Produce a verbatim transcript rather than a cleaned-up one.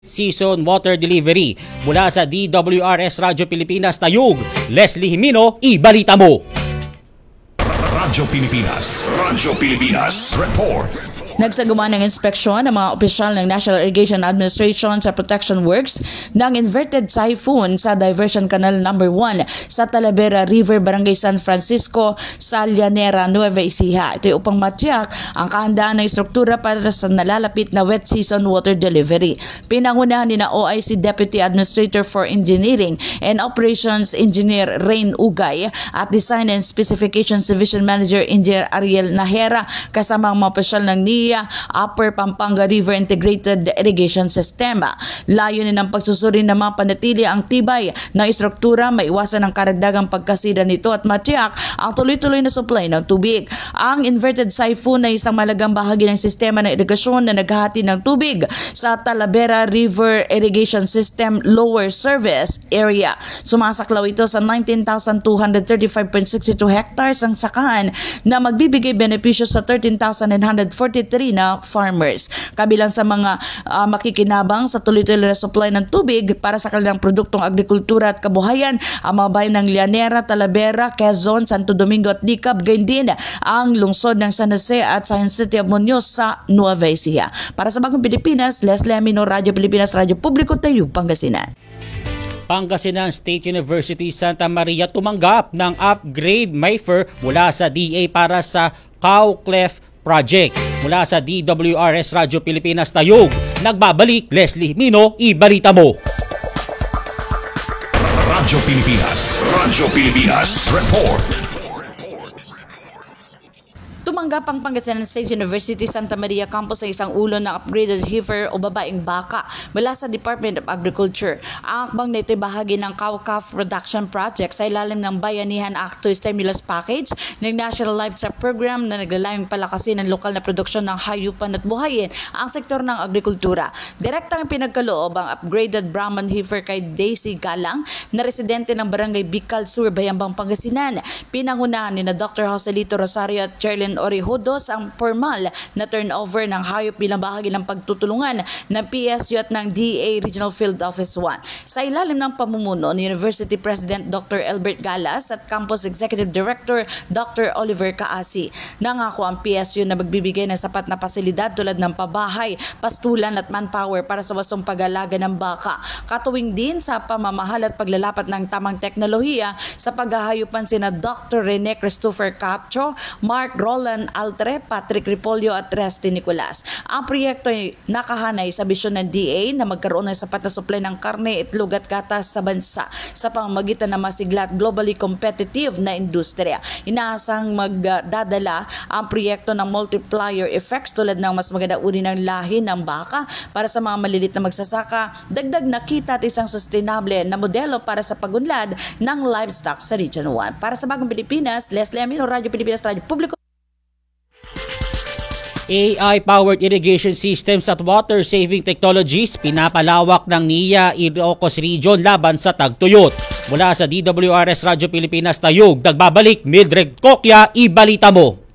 Season water delivery mula sa D W R S Radyo Pilipinas Tayug. Leslie Jimino, ibalita mo. Radyo Pilipinas, Radyo Pilipinas, report. Nagsagawa ng inspeksyon ng mga opisyal ng National Irrigation Administration sa protection works ng inverted typhoon sa Diversion Canal number one sa Talavera River, Barangay San Francisco sa Llanera, Nueva Ecija. Ito ay upang matiyak ang kahandaan ng struktura para sa nalalapit na wet season water delivery. Pinangunahan ni na O I C Deputy Administrator for Engineering and Operations Engineer Rain Ugay at Design and Specifications Division Manager Engineer Ariel Nahera kasama ang mga opisyal ng N I A Upper Pampanga River Integrated Irrigation System. Layunin ng pagsusuri na mapanatili ang tibay ng istruktura, maiwasan ang karagdagang pagkasira nito at matiyak ang tuloy-tuloy na supply ng tubig. Ang inverted typhoon ay isang malagang bahagi ng sistema ng irigasyon na naghahati ng tubig sa Talavera River Irrigation System Lower Service Area. Sumasaklaw ito sa nineteen thousand two hundred thirty-five point six two hectares ang sakahan na magbibigay benepisyo sa thirteen thousand nine hundred forty-three na farmers. Kabilang sa mga uh, makikinabang sa tuloy-tuloy na supply ng tubig para sa kanilang produktong agrikultura at kabuhayan, ang mga bayan ng Llanera, Talavera, Quezon, Santo Domingo at Licab, gayon din ang lungsod ng San Jose at Science City of Muñoz sa Nueva Ecija. Para sa Bagong Pilipinas, Leslie Amino, Radyo Pilipinas, Radyo Publiko, Tayug, Pangasinan. Pangasinan State University Santa Maria tumanggap ng upgrade Mayfair mula sa D A para sa Cow Clef Project. Mula sa D W R S Radyo Pilipinas Tayug, nagbabalik Leslie Mino, ibalita mo. Radyo Pilipinas, Radyo Pilipinas, report. Tumanggap ang Pangasinan State University Santa Maria Campus ng isang ulo ng upgraded heifer o babaeng baka mula sa Department of Agriculture. Ang akbang na ito ay bahagi ng Cow-Calf Production Project sa ilalim ng Bayanihan Act two Stimulus Package ng National Livestock Program na naglalayong palakasin ang lokal na produksyon ng hayupan at buhayin ang sektor ng agrikultura. Direktang pinagkaloob ang upgraded Brahman heifer kay Daisy Galang na residente ng Barangay Bicol Sur, Bayambang, Pangasinan. Pinangunahan ni na Doctor Joselito Rosario at Cherlyn Orihudos ang formal na turnover ng hayop bilang bahagi ng pagtutulungan ng P S U at ng D A Regional Field Office one. Sa ilalim ng pamumuno ni University President Doctor Albert Galas at Campus Executive Director Doctor Oliver Kaasi, nangako ang P S U na magbibigay ng sapat na pasilidad tulad ng pabahay, pastulan at manpower para sa wasong pag-alaga ng baka. Katuwing din sa pamamahal at paglalapat ng tamang teknolohiya sa paghahayupan sina Doctor Rene Christopher Capcho, Mark Roland Altre, Patrick Ripolio at Resty Nicolas. Ang proyekto ay nakahanay sa bisyon ng D A na magkaroon ng sapat na supply ng karne, itlog at gatas sa bansa sa pamamagitan ng masigla at globally competitive na industriya. Inaasang magdadala ang proyekto ng multiplier effects tulad ng mas maganda uri ng lahi ng baka para sa mga malilit na magsasaka, dagdag na kita at isang sustainable na modelo para sa pagunlad ng livestock sa Region one. Para sa Bagong Pilipinas, Leslie Amino, Radyo Pilipinas, Radyo Publiko. A I-powered irrigation systems at water-saving technologies pinapalawak ng N I A Ilocos Region laban sa tagtuyot. Mula sa D W R S Radyo Pilipinas Tayug, nagbabalik Mildred Kokya, ibalita mo.